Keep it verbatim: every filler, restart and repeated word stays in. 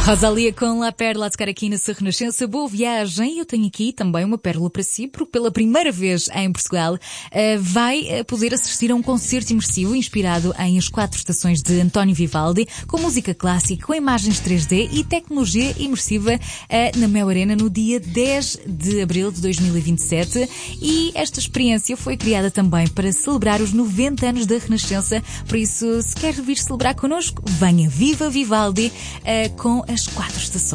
Rosalia com La Perla a tocar aqui na sua Renascença. Boa viagem. Eu tenho aqui também uma pérola para si, porque pela primeira vez em Portugal uh, vai uh, poder assistir a um concerto imersivo inspirado em As Quatro Estações de António Vivaldi, com música clássica, com imagens três D e tecnologia imersiva uh, na Mel Arena no dia dez de abril de dois mil e vinte e sete. E esta experiência foi criada também para celebrar os noventa anos da Renascença. Por isso, se quer vir celebrar connosco, venha, viva Vivaldi uh, com As Quatro Estações.